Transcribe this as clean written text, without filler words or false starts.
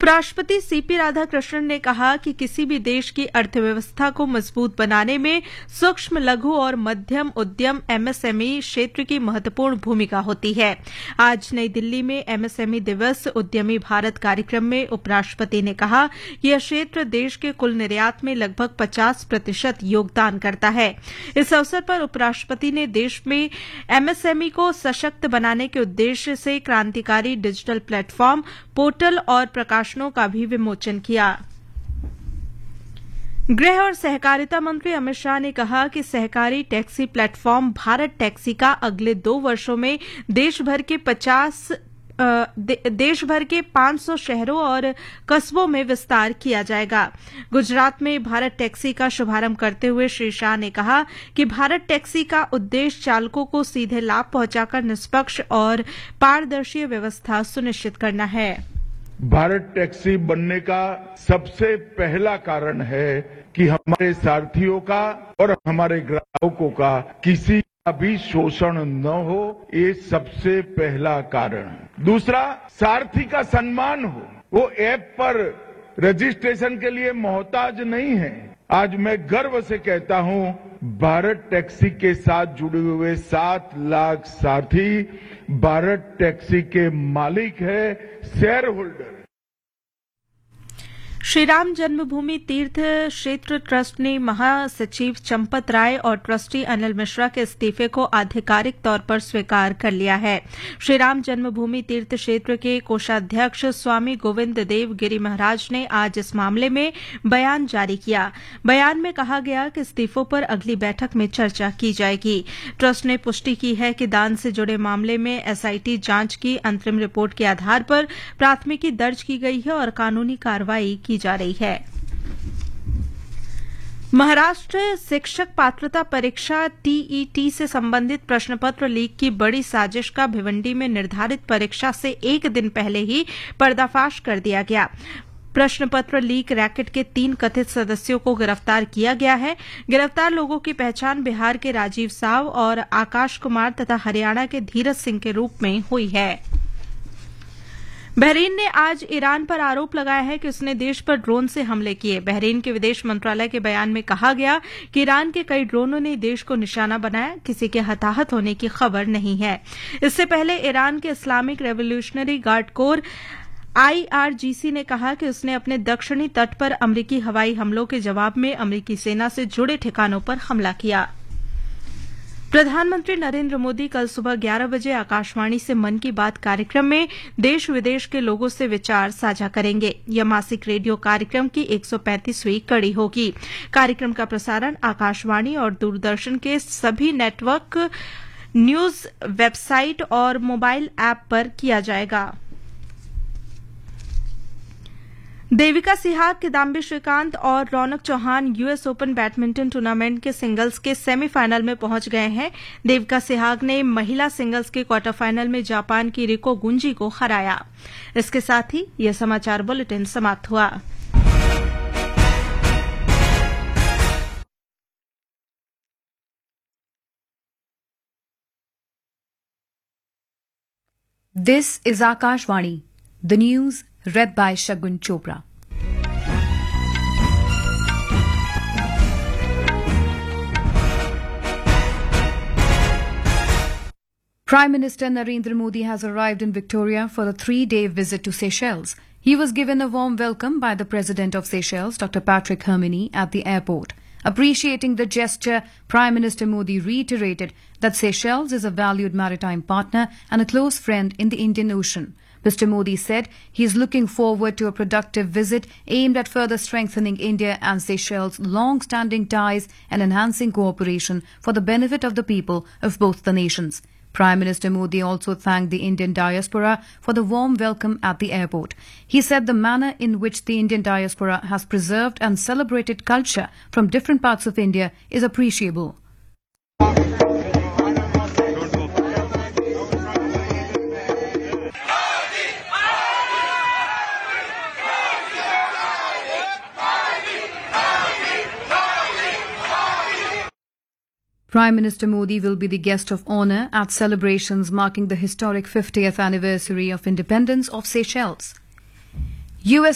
उपराष्ट्रपति सीपी राधाकृष्णन ने कहा कि किसी भी देश की अर्थव्यवस्था को मजबूत बनाने में सूक्ष्म, लघु और मध्यम उद्यम एमएसएमई क्षेत्र की महत्वपूर्ण भूमिका होती है। आज नई दिल्ली में एमएसएमई दिवस उद्यमी भारत कार्यक्रम में उपराष्ट्रपति ने कहा कि यह क्षेत्र देश के कुल निर्यात में लगभग 50% योगदान करता है। इस अवसर पर उपराष्ट्रपति ने देश में एमएसएमई को सशक्त बनाने के उद्देश्य से क्रांतिकारी डिजिटल प्लेटफॉर्म, पोर्टल और प्रकाशनों का भी विमोचन किया। गृह और सहकारिता मंत्री अमित शाह ने कहा कि सहकारी टैक्सी प्लेटफॉर्म भारत टैक्सी का अगले 2 वर्षों में देश भर के 500 शहरों और कस्बों में विस्तार किया जाएगा। गुजरात में भारत टैक्सी का शुभारंभ करते हुए श्री शाह ने कहा कि भारत टैक्सी का उद्देश्य चालकों को सीधे लाभ पहुंचाकर निष्पक्ष और पारदर्शी व्यवस्था सुनिश्चित करना है। भारत टैक्सी बनने का सबसे पहला कारण है कि हमारे सारथियों का और हमारे ग्राहकों का किसी का भी शोषण न हो, ये सबसे पहला कारण। दूसरा, सारथी का सम्मान हो, वो ऐप पर रजिस्ट्रेशन के लिए मोहताज नहीं है। आज मैं गर्व से कहता हूं, भारत टैक्सी के साथ जुड़े हुए 7 लाख सारथी भारत टैक्सी के मालिक है, शेयर होल्डर। श्रीराम जन्मभूमि तीर्थ क्षेत्र ट्रस्ट ने महासचिव चंपत राय और ट्रस्टी अनिल मिश्रा के इस्तीफे को आधिकारिक तौर पर स्वीकार कर लिया है। श्रीराम जन्मभूमि तीर्थ क्षेत्र के कोषाध्यक्ष स्वामी गोविंद देव गिरी महाराज ने आज इस मामले में बयान जारी किया। बयान में कहा गया कि इस्तीफों पर अगली बैठक में चर्चा की जाएगी। ट्रस्ट ने पुष्टि की है कि दान से जुड़े मामले में एसआईटी जांच की अंतरिम रिपोर्ट के आधार पर प्राथमिकी दर्ज की गई है और कानूनी कार्रवाई की जा रही है। महाराष्ट्र शिक्षक पात्रता परीक्षा टीईटी से संबंधित प्रश्नपत्र लीक की बड़ी साजिश का भिवंडी में निर्धारित परीक्षा से 1 दिन पहले ही पर्दाफाश कर दिया गया। प्रश्नपत्र लीक रैकेट के 3 कथित सदस्यों को गिरफ्तार किया गया है। गिरफ्तार लोगों की पहचान बिहार के राजीव साव और आकाश कुमार तथा हरियाणा के धीरज सिंह के रूप में हुई है। बहरीन ने आज ईरान पर आरोप लगाया है कि उसने देश पर ड्रोन से हमले किए। बहरीन के विदेश मंत्रालय के बयान में कहा गया कि ईरान के कई ड्रोनों ने देश को निशाना बनाया। किसी के हताहत होने की खबर नहीं है। इससे पहले ईरान के Islamic revolutionary guard core IRGC ने कहा कि उसने अपने दक्षिणी तट पर अमरीकी हवाई हमलों के जवाब में अमरीकी सेना से जुड़े ठिकानों पर हमला किया। प्रधानमंत्री नरेंद्र मोदी कल सुबह 11 बजे आकाशवाणी से मन की बात कार्यक्रम में देश विदेश के लोगों से विचार साझा करेंगे। यह मासिक रेडियो कार्यक्रम की 135वीं कड़ी होगी। कार्यक्रम का प्रसारण आकाशवाणी और दूरदर्शन के सभी नेटवर्क, न्यूज वेबसाइट और मोबाइल ऐप पर किया जाएगा। देविका सिहाग, किदाम्बी श्रीकांत और रौनक Chauhan US open badminton tournament के सिंगल्स के सेमीफाइनल में पहुंच गए हैं। देविका सिहाग ने महिला सिंगल्स के क्वार्टर फाइनल में जापान की रिको गुंजी को हराया। इसके साथ ही यह समाचार बुलेटिन समाप्त हुआ। This is Akashvani, the news read by Shagun Chopra. Prime Minister Narendra Modi has arrived in Victoria for a 3-day visit to Seychelles. He was given a warm welcome by the President of Seychelles, Dr. Patrick Herminy, at the airport. Appreciating the gesture, Prime Minister Modi reiterated that Seychelles is a valued maritime partner and a close friend in the Indian Ocean. Mr. Modi said he is looking forward to a productive visit aimed at further strengthening India and Seychelles' long-standing ties and enhancing cooperation for the benefit of the people of both the nations. Prime Minister Modi also thanked the Indian diaspora for the warm welcome at the airport. He said the manner in which the Indian diaspora has preserved and celebrated culture from different parts of India is appreciable. Prime Minister Modi will be the guest of honour at celebrations marking the historic 50th anniversary of independence of Seychelles. US